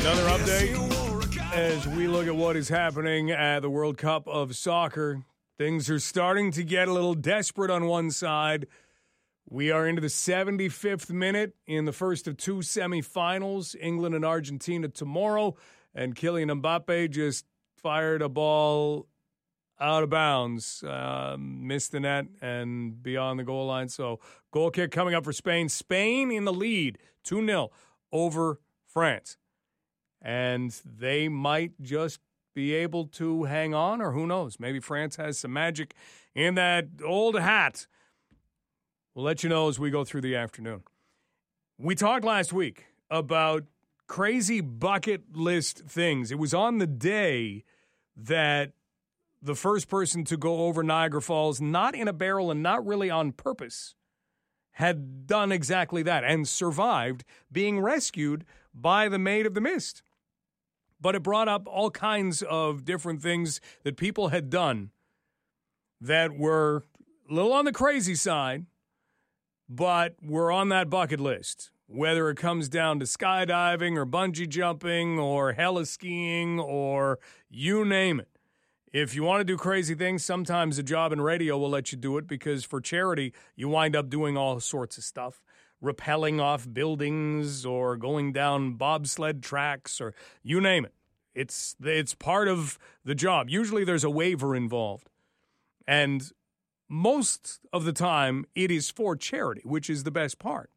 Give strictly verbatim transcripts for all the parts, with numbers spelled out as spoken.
Another update as we look at what is happening at the World Cup of Soccer. Things are starting to get a little desperate on one side. We are into the seventy-fifth minute in the first of two semifinals, England and Argentina tomorrow, and Kylian Mbappe just fired a ball out of bounds, uh, missed the net and beyond the goal line. So goal kick coming up for Spain. Spain in the lead, two nil over France. And they might just be able to hang on, or who knows? Maybe France has some magic in that old hat. We'll let you know as we go through the afternoon. We talked last week about crazy bucket list things. It was on the day that the first person to go over Niagara Falls, not in a barrel and not really on purpose, had done exactly that and survived being rescued by the Maid of the Mist. But it brought up all kinds of different things that people had done that were a little on the crazy side, but were on that bucket list. Whether it comes down to skydiving or bungee jumping or heli-skiing or you name it. If you want to do crazy things, sometimes a job in radio will let you do it because for charity, you wind up doing all sorts of stuff. Rappelling off buildings or going down bobsled tracks or you name it. It's it's part of the job. Usually there's a waiver involved. And most of the time it is for charity, which is the best part.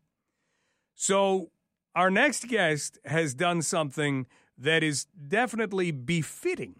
So our next guest has done something that is definitely befitting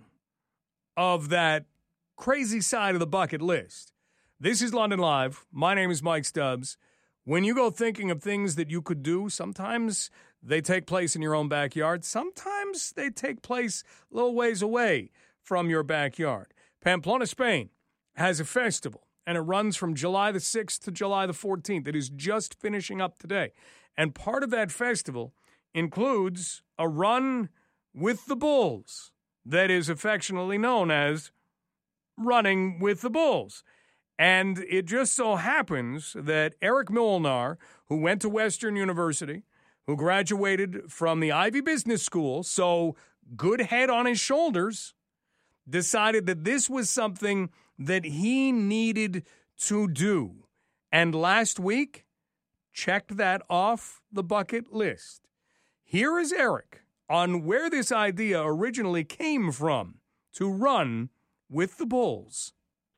of that crazy side of the bucket list. This is London Live. My name is Mike Stubbs. When you go thinking of things that you could do, sometimes they take place in your own backyard. Sometimes they take place a little ways away from your backyard. Pamplona, Spain, has a festival, and it runs from July the sixth to July the fourteenth. It is just finishing up today. And part of that festival includes a run with the bulls that is affectionately known as Running with the Bulls. And it just so happens that Eric Molnar, who went to Western University, who graduated from the Ivy Business School, so good head on his shoulders, decided that this was something that he needed to do. And last week, checked that off the bucket list. Here is Eric on where this idea originally came from to run with the Bulls.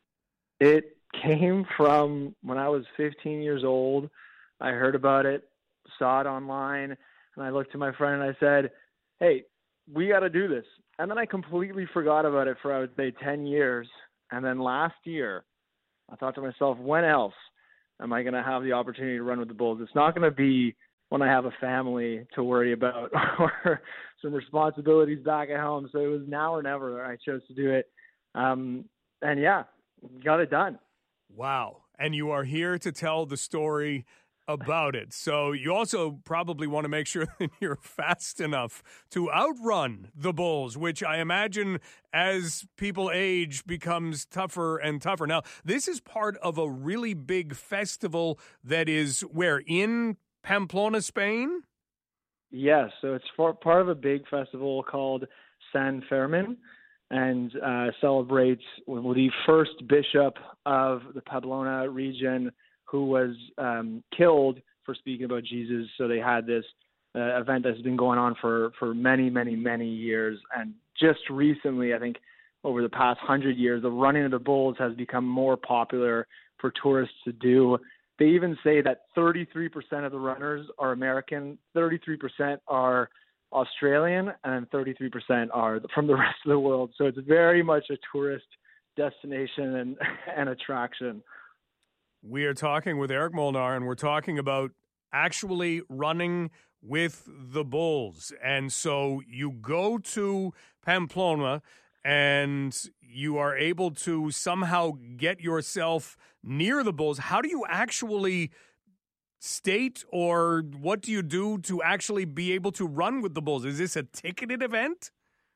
It came from when I was fifteen years old. I heard about it, saw it online, and I looked to my friend and I said, hey, we got to do this. And then I completely forgot about it for, I would say, ten years. And then last year, I thought to myself, when else am I going to have the opportunity to run with the Bulls? It's not going to be when I have a family to worry about or some responsibilities back at home. So it was now or never I chose to do it. Um, and yeah, got it done. Wow. And you are here to tell the story about it. So you also probably want to make sure that you're fast enough to outrun the Bulls, which I imagine as people age becomes tougher and tougher. Now, this is part of a really big festival that is where? In Pamplona, Spain? Yes. So it's for, part of a big festival called San Fermin, and uh, celebrates the first bishop of the Pamplona region who was um, killed for speaking about Jesus. So they had this uh, event that's been going on for, for many, many, many years. And just recently, I think over the past hundred years, the running of the bulls has become more popular for tourists to do. They even say that thirty-three percent of the runners are American, thirty-three percent are Australian, and thirty-three percent are from the rest of the world. So it's very much a tourist destination and, and attraction. We are talking with Eric Molnar, and we're talking about actually running with the bulls. And so you go to Pamplona, and you are able to somehow get yourself near the bulls. How do you actually state, or what do you do to actually be able to run with the bulls? Is this a ticketed event?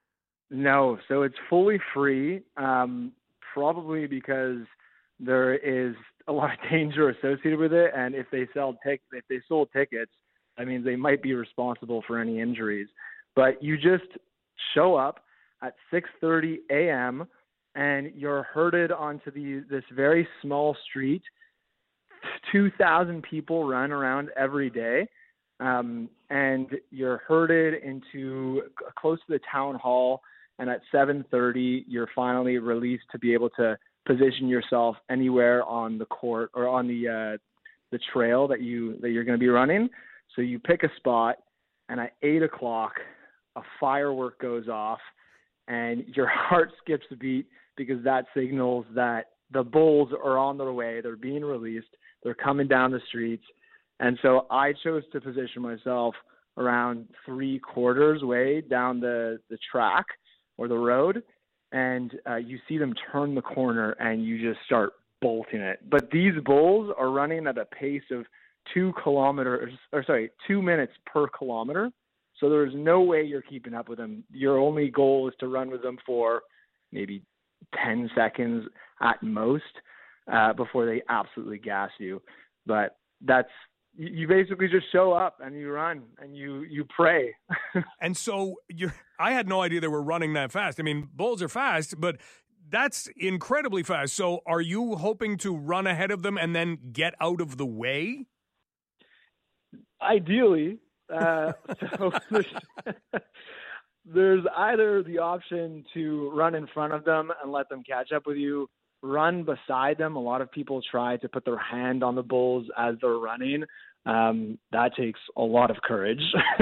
No, so it's fully free, um, probably because there is a lot of danger associated with it, and if they sell tic- if they sold tickets, that means they might be responsible for any injuries. But you just show up at six thirty a.m. and you're herded onto the this very small street. two thousand people run around every day, um, and you're herded into close to the town hall. And at seven thirty, you're finally released to be able to position yourself anywhere on the court or on the uh, the trail that you that you're going to be running. So you pick a spot, and at eight o'clock, a firework goes off, and your heart skips a beat because that signals that the bulls are on their way. They're being released. They're coming down the streets. And so I chose to position myself around three quarters way down the, the track or the road. And uh, you see them turn the corner and you just start bolting it. But these bulls are running at a pace of two kilometers, or sorry, two minutes per kilometer. So there's no way you're keeping up with them. Your only goal is to run with them for maybe ten seconds at most uh, before they absolutely gas you. But that's, you basically just show up and you run and you, you pray. And so you, I had no idea they were running that fast. I mean, bulls are fast, but that's incredibly fast. So are you hoping to run ahead of them and then get out of the way? Ideally. Uh, so there's, there's either the option to run in front of them and let them catch up with you, run beside them. A lot of people try to put their hand on the bulls as they're running. Um, that takes a lot of courage.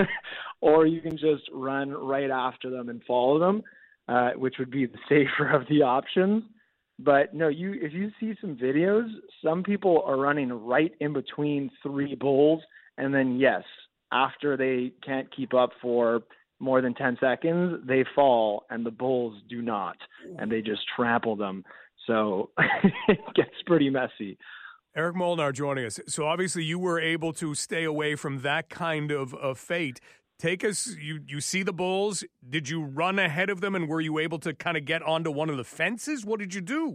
Or you can just run right after them and follow them, uh, which would be the safer of the options. But no, you if you see some videos, some people are running right in between three bulls, and then yes, after they can't keep up for more than ten seconds, they fall, and the bulls do not, and they just trample them. So it gets pretty messy. Eric Molnar joining us. So obviously you were able to stay away from that kind of, of fate. Take us, you, you see the bulls. Did you run ahead of them, and were you able to kind of get onto one of the fences? What did you do?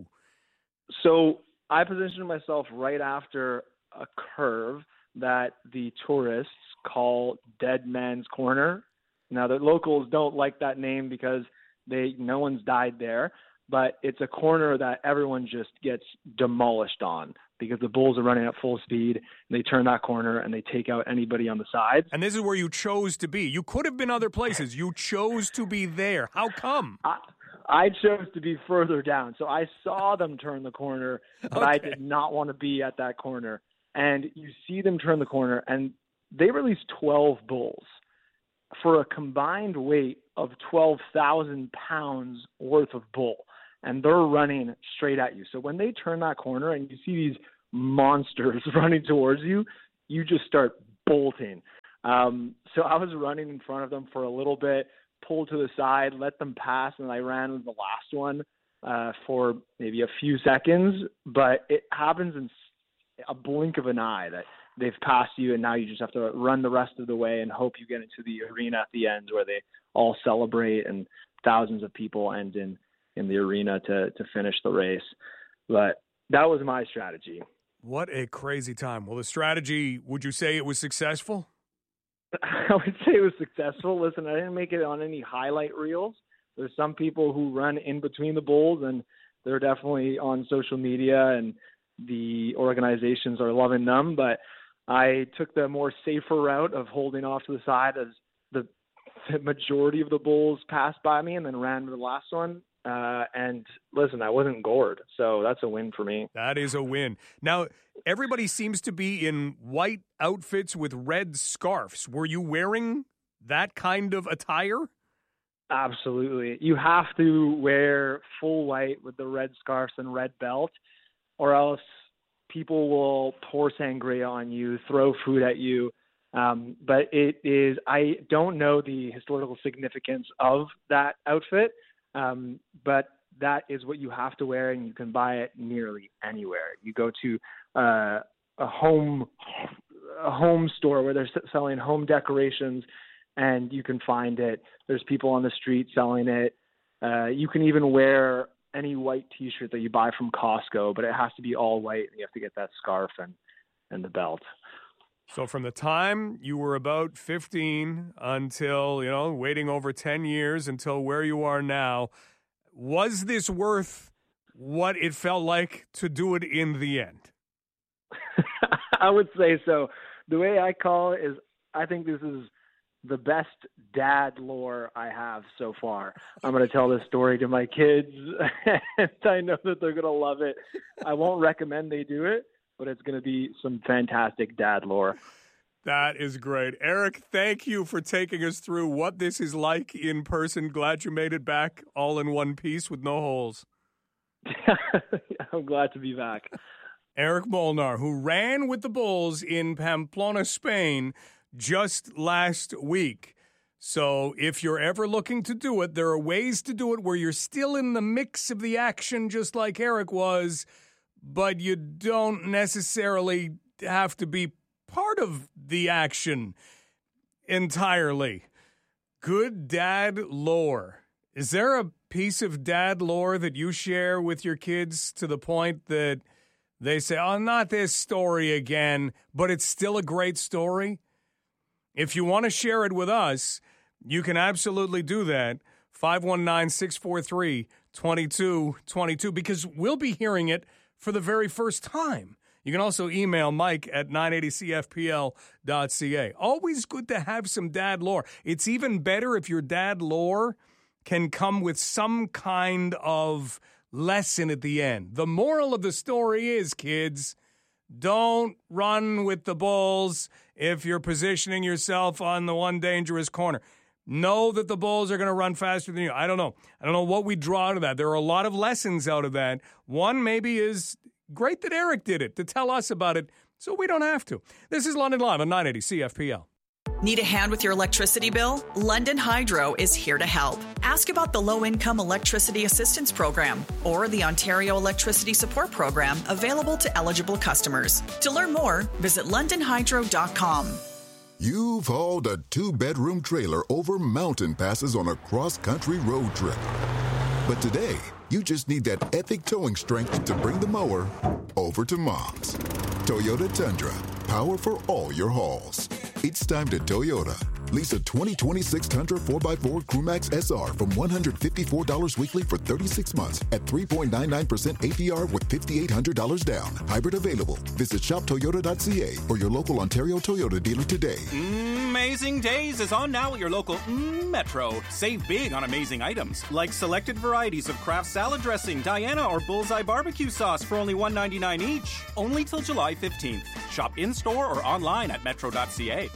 So I positioned myself right after a curve that the tourists call Dead Man's Corner. Now, the locals don't like that name because they no one's died there, but it's a corner that everyone just gets demolished on because the bulls are running at full speed, and they turn that corner and they take out anybody on the sides. And this is where you chose to be. You could have been other places. You chose to be there. How come? I, I chose to be further down. So I saw them turn the corner, but okay. I did not want to be at that corner. And you see them turn the corner, and they released twelve bulls for a combined weight of twelve thousand pounds worth of bull. And they're running straight at you. So when they turn that corner and you see these monsters running towards you, you just start bolting. Um, so I was running in front of them for a little bit, pulled to the side, let them pass, and I ran with the last one uh, for maybe a few seconds. But it happens in a blink of an eye that they've passed you, and now you just have to run the rest of the way and hope you get into the arena at the end where they all celebrate and thousands of people end in in the arena to to finish the race. But that was my strategy. What a crazy time. Well, the strategy, would you say it was successful? I would say it was successful. Listen, I didn't make it on any highlight reels. There's some people who run in between the bulls, and they're definitely on social media, and the organizations are loving them. But I took the more safer route of holding off to the side as the, the majority of the bulls passed by me, and then ran to the last one. Uh, and listen, I wasn't gored, so that's a win for me. That is a win. Now, everybody seems to be in white outfits with red scarves. Were you wearing that kind of attire? Absolutely. You have to wear full white with the red scarves and red belt, or else people will pour sangria on you, throw food at you. Um, but it is, I don't know the historical significance of that outfit. Um, but that is what you have to wear, and you can buy it nearly anywhere. You go to uh, a home a home store where they're selling home decorations, and you can find it. There's people on the street selling it. Uh, you can even wear any white T-shirt that you buy from Costco, but it has to be all white, and you have to get that scarf and, and the belt. So from the time you were about fifteen until, you know, waiting over ten years until where you are now, was this worth what it felt like to do it in the end? I would say so. The way I call it is I think this is the best dad lore I have so far. I'm going to tell this story to my kids, and I know that they're going to love it. I won't recommend they do it, but it's going to be some fantastic dad lore. That is great. Eric, thank you for taking us through what this is like in person. Glad you made it back all in one piece with no holes. I'm glad to be back. Eric Molnar, who ran with the Bulls in Pamplona, Spain, just last week. So if you're ever looking to do it, there are ways to do it where you're still in the mix of the action, just like Eric was, but you don't necessarily have to be part of the action entirely. Good dad lore. Is there a piece of dad lore that you share with your kids to the point that they say, oh, not this story again, but it's still a great story? If you want to share it with us, you can absolutely do that. five one nine, six four three, two two two two, because we'll be hearing it for the very first time. You can also email Mike at nine eighty C F P L dot C A. Always good to have some dad lore. It's even better if your dad lore can come with some kind of lesson at the end. The moral of the story is, kids, don't run with the Bulls if you're positioning yourself on the one dangerous corner. Know that the Bulls are going to run faster than you. I don't know. I don't know what we draw out of that. There are a lot of lessons out of that. One maybe is great that Eric did it, to tell us about it so we don't have to. This is London Live on nine eighty C F P L. Need a hand with your electricity bill? London Hydro is here to help. Ask about the Low-Income Electricity Assistance Program or the Ontario Electricity Support Program available to eligible customers. To learn more, visit london hydro dot com. You've hauled a two-bedroom trailer over mountain passes on a cross-country road trip. But today, you just need that epic towing strength to bring the mower over to Mom's. Toyota Tundra, power for all your hauls. It's time to Toyota. Lease a twenty twenty-six Tundra four by four Crewmax S R from one hundred fifty-four dollars weekly for thirty-six months at three point nine nine percent A P R with five thousand eight hundred dollars down. Hybrid available. Visit shop toyota dot c a or your local Ontario Toyota dealer today. Amazing Days is on now at your local mm, Metro. Save big on amazing items like selected varieties of Kraft salad dressing, Diana or Bullseye barbecue sauce for only one dollar ninety-nine each. Only till July fifteenth. Shop in-store or online at metro dot c a.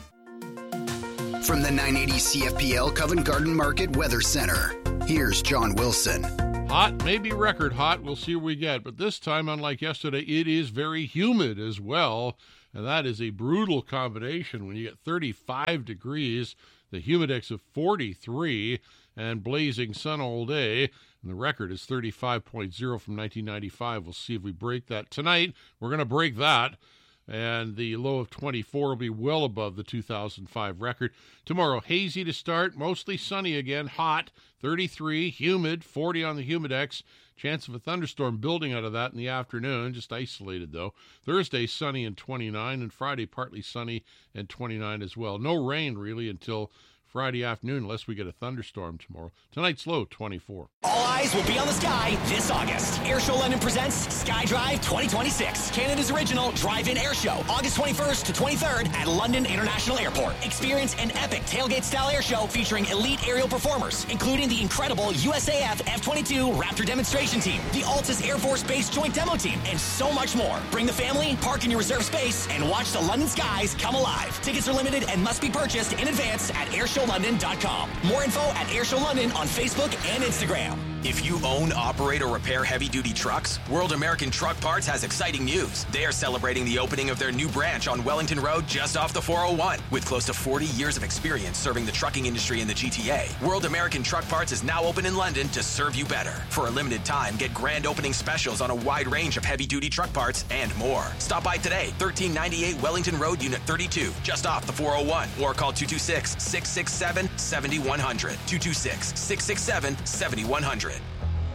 From the nine eighty C F P L Covent Garden Market Weather Center, here's John Wilson. Hot, maybe record hot. We'll see what we get. But this time, unlike yesterday, it is very humid as well. And that is a brutal combination when you get thirty-five degrees, the humidex of forty-three, and blazing sun all day. And the record is thirty-five point oh from nineteen ninety-five. We'll see if we break that tonight. We're going to break that. And the low of twenty-four will be well above the two thousand five record. Tomorrow, hazy to start, mostly sunny again, hot, thirty-three, humid, forty on the humidex. Chance of a thunderstorm building out of that in the afternoon, just isolated though. Thursday, sunny and twenty-nine, and Friday, partly sunny and twenty-nine as well. No rain really until Friday afternoon, unless we get a thunderstorm tomorrow. Tonight's low, twenty-four. All eyes will be on the sky this August. Airshow London presents SkyDrive twenty twenty-six, Canada's original drive-in airshow, August twenty-first to twenty-third at London International Airport. Experience an epic tailgate-style airshow featuring elite aerial performers, including the incredible U S A F F twenty-two Raptor demonstration team, the Altus Air Force Base Joint Demo Team, and so much more. Bring the family, park in your reserved space, and watch the London skies come alive. Tickets are limited and must be purchased in advance at airshow london dot com. More info at Airshow London on Facebook and Instagram. If you own, operate, or repair heavy-duty trucks, World American Truck Parts has exciting news. They are celebrating the opening of their new branch on Wellington Road just off the four oh one. With close to forty years of experience serving the trucking industry in the G T A, World American Truck Parts is now open in London to serve you better. For a limited time, get grand opening specials on a wide range of heavy-duty truck parts and more. Stop by today, thirteen ninety-eight Wellington Road, Unit thirty-two, just off the four oh one, or call two two six, six six seven, seven one zero zero, two two six, six six seven, seven one zero zero.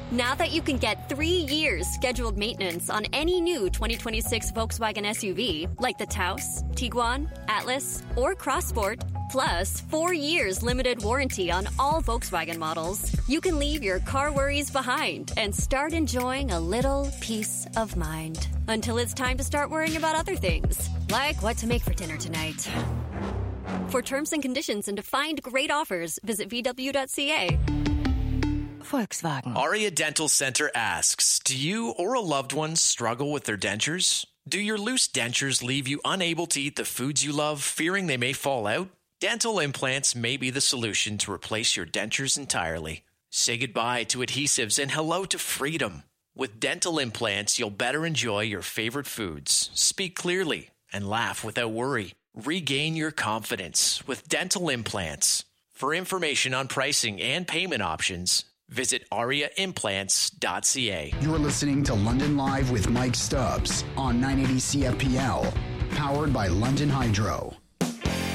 Now that you can get three years scheduled maintenance on any new twenty twenty-six Volkswagen S U V, like the Taos, Tiguan, Atlas, or Crossport, plus four years limited warranty on all Volkswagen models, you can leave your car worries behind and start enjoying a little peace of mind. Until it's time to start worrying about other things, like what to make for dinner tonight. For terms and conditions and to find great offers, visit V W dot C A. Volkswagen. Aria Dental Center asks, do you or a loved one struggle with their dentures? Do your loose dentures leave you unable to eat the foods you love, fearing they may fall out? Dental implants may be the solution to replace your dentures entirely. Say goodbye to adhesives and hello to freedom. With dental implants, you'll better enjoy your favorite foods, speak clearly, and laugh without worry. Regain your confidence with dental implants. For information on pricing and payment options, visit aria implants dot c a. You're listening to London Live with Mike Stubbs on nine eighty C F P L, powered by London Hydro.